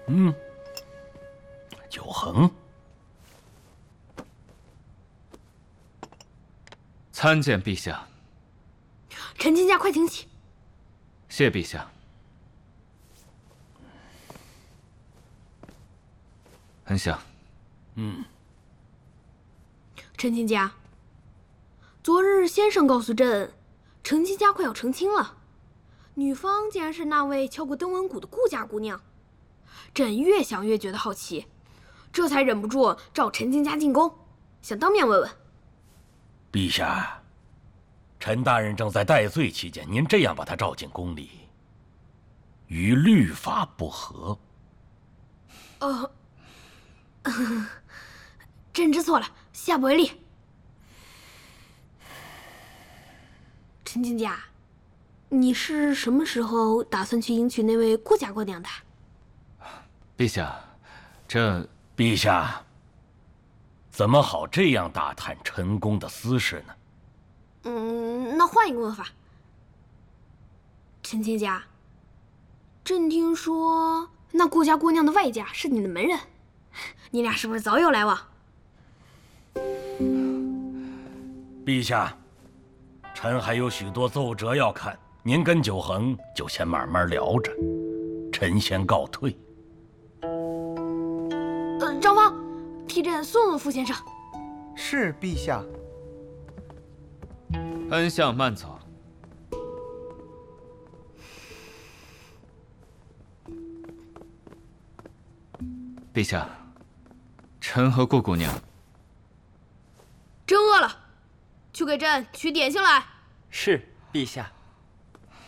九恒， 参见陛下。 陈亲家，快请起。 谢陛下。恩相。 陈亲家，昨日先生告诉朕，陈亲家快要成亲了，女方竟然是那位敲过登文鼓的顾家姑娘。朕越想越觉得好奇，这才忍不住召陈亲家进宫，想当面问问。 陛下，陈大人正在戴罪期间，您这样把他召进宫里，与律法不合。 朕知错了，下不为例。陈亲家，你是什么时候打算去迎娶那位顾家姑娘的？ 陛下， 陛下，怎么好这样打探陈宫的私事呢？ 那换一个问法。陈亲家，朕听说那顾家姑娘的外家是你的门人，你俩是不是早有来往？ 陛下，臣还有许多奏折要看，您跟九恒就先慢慢聊着，臣先告退。 张芳，替朕送送傅先生。 是陛下。 恩相慢走。陛下，臣和顾姑娘。 朕饿了，去给朕取点心来。 是陛下。